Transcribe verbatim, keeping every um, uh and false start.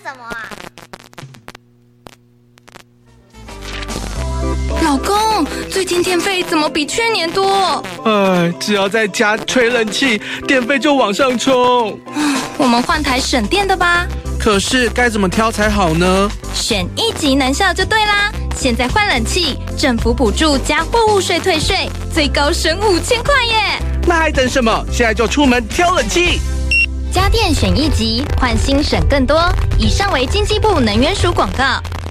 什么啊？ 老公，最近电费怎么比去年多？ 哎，只要在家吹冷气，电费就往上冲。 我们换台省电的吧。 可是该怎么挑才好呢？ 选一级能效就对啦！现在换冷气，政府补助加货物税退税，最高省五千块耶！ 那还等什么？现在就出门挑冷气。 家电选一级，换新省更多。以上为经济部能源署广告。